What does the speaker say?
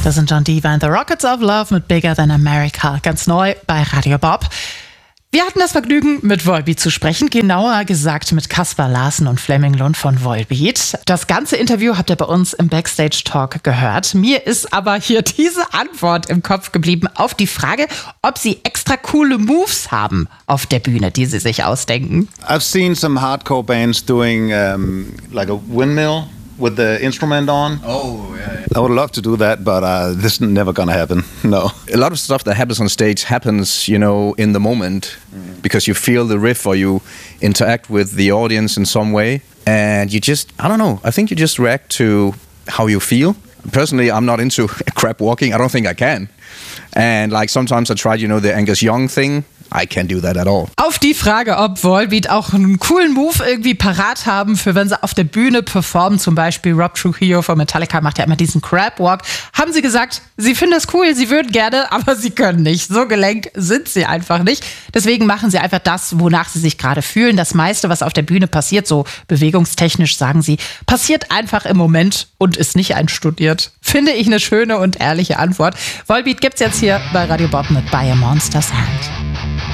Das sind John Diva and the Rockets of Love mit Bigger Than America. Ganz neu bei Radio Bob. Wir hatten das Vergnügen, mit Volbeat zu sprechen, genauer gesagt mit Kaspar Larsen und Flemming Lund von Volbeat. Das ganze Interview habt ihr bei uns im Backstage-Talk gehört. Mir ist aber hier diese Antwort im Kopf geblieben auf die Frage, ob sie extra coole Moves haben auf der Bühne, die sie sich ausdenken. I've seen some hardcore bands doing like a windmill with the instrument on. Oh, yeah. I would love to do that, but this is never gonna happen. No. A lot of stuff that happens on stage happens, you know, in the moment because you feel the riff or you interact with the audience in some way. And you just, I don't know, I think you just react to how you feel. Personally, I'm not into crap walking. I don't think I can. And like sometimes I tried, you know, the Angus Young thing. I can't do that at all. Auf die Frage, ob Volbeat auch einen coolen Move irgendwie parat haben, für wenn sie auf der Bühne performen, zum Beispiel Rob Trujillo von Metallica macht ja immer diesen Crab Walk, haben sie gesagt, sie finden das cool, sie würden gerne, aber sie können nicht. So gelenk sind sie einfach nicht. Deswegen machen sie einfach das, wonach sie sich gerade fühlen. Das meiste, was auf der Bühne passiert, so bewegungstechnisch, sagen sie, passiert einfach im Moment und ist nicht einstudiert. Finde ich eine schöne und ehrliche Antwort. Volbeat gibt's jetzt hier bei Radio Bob mit By a Monster's Hand.